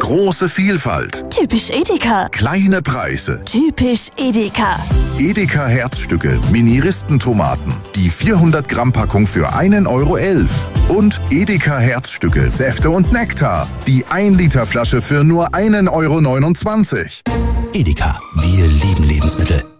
Große Vielfalt. Typisch Edeka. Kleine Preise. Typisch Edeka. Edeka Herzstücke, Mini-Ristentomaten. Die 400 Gramm Packung für 1,11 €. Und Edeka Herzstücke, Säfte und Nektar. Die 1 Liter Flasche für nur 1,29 €. Edeka, wir lieben Lebensmittel.